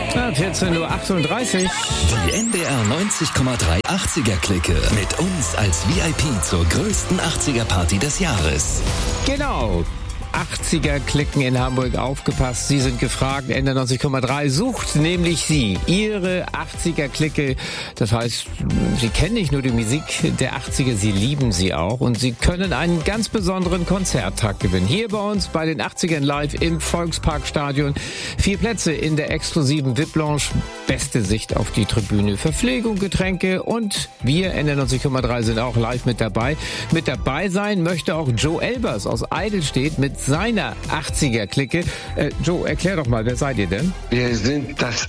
Ja, 14:38 Uhr. Die NDR 90,3 80er-Clique mit uns als VIP zur größten 80er-Party des Jahres. Genau. 80er-Klicken in Hamburg, aufgepasst, Sie sind gefragt. NDR 90,3 sucht nämlich Sie, Ihre 80er-Clique. Das heißt, Sie kennen nicht nur die Musik der 80er, Sie lieben sie auch. Und Sie können einen ganz besonderen Konzerttag gewinnen. Hier bei uns bei den 80ern live im Volksparkstadion. 4 Plätze in der exklusiven VIP-Lounge. Beste Sicht auf die Tribüne. Verpflegung, Getränke und wir, NDR 90,3, sind auch live mit dabei. Mit dabei sein möchte auch Joe Elbers aus Eidelstedt mit seiner 80er-Clique. Joe, erklär doch mal, wer seid ihr denn? Wir sind das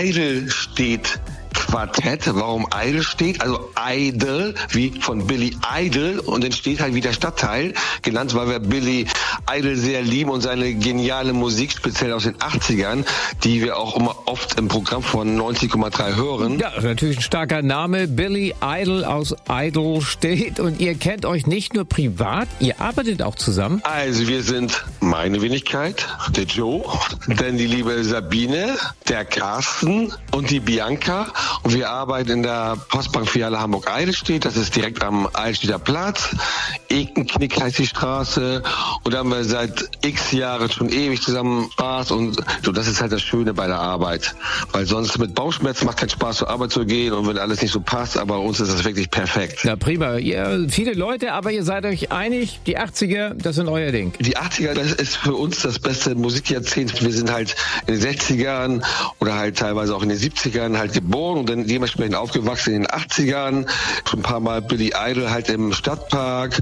Eidelstedt Quartett. Warum Eidelstedt? Also Idol, wie von Billy Idol, und entsteht halt wie der Stadtteil, genannt, weil wir Billy Idol sehr lieben und seine geniale Musik, speziell aus den 80ern, die wir auch immer oft im Programm von 90,3 hören. Ja, natürlich ein starker Name. Billy Idol aus Eidelstedt. Und ihr kennt euch nicht nur privat, ihr arbeitet auch zusammen. Also wir sind meine Wenigkeit, der Joe, dann die liebe Sabine, der Carsten und die Bianca. Und wir arbeiten in der Postbankfiliale Hamburg-Eidelstedt. Das ist direkt am Eidelstedter Platz. Ekenknick heißt die Straße. Und da haben wir seit x Jahren schon ewig zusammen Spaß. Und so, das ist halt das Schöne bei der Arbeit. Weil sonst mit Bauchschmerzen macht keinen Spaß, zur Arbeit zu gehen. Und wenn alles nicht so passt, aber uns ist das wirklich perfekt. Na prima. Ihr, viele Leute, aber ihr seid euch einig, die 80er, das sind euer Ding. Die 80er, das ist für uns das beste Musikjahrzehnt. Wir sind halt in den 60ern oder halt teilweise auch in den 70ern halt geboren und dann dementsprechend aufgewachsen in den 80ern. Schon ein paar Mal Billy Idol halt im Stadtpark.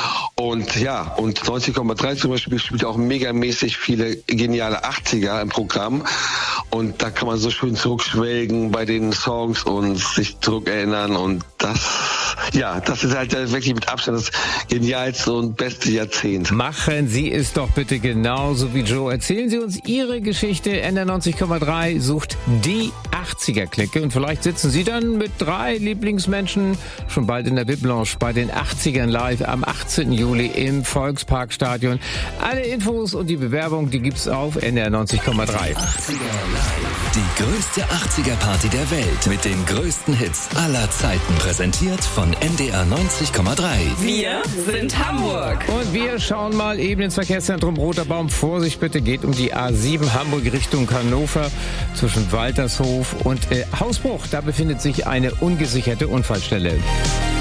Und ja, und 90,3 zum Beispiel spielt auch megamäßig viele geniale 80er im Programm. Und da kann man so schön zurückschwelgen bei den Songs und sich zurückerinnern. Und das ist halt wirklich mit Abstand das genialste und beste Jahrzehnt. Machen Sie es doch bitte genauso wie Joe. Erzählen Sie uns Ihre Geschichte. NDR 90,3 sucht die 80er-Clique. Und vielleicht sitzen Sie dann mit 3 Lieblingsmenschen schon bald in der VIP-Lounge bei den 80ern live am 18. Juli im Volksparkstadion. Alle Infos und die Bewerbung, die gibt's auf NDR 90,3. 80er live. Die größte 80er-Party der Welt mit den größten Hits aller Zeiten. Präsentiert von NDR 90,3. Wir sind Hamburg. Und wir schauen mal eben ins Verkehrszentrum Roter Baum. Vorsicht bitte, geht um die A7 Hamburg Richtung Hannover zwischen Waltershof und Hausbruch. Da befindet sich eine ungesicherte Unfallstelle.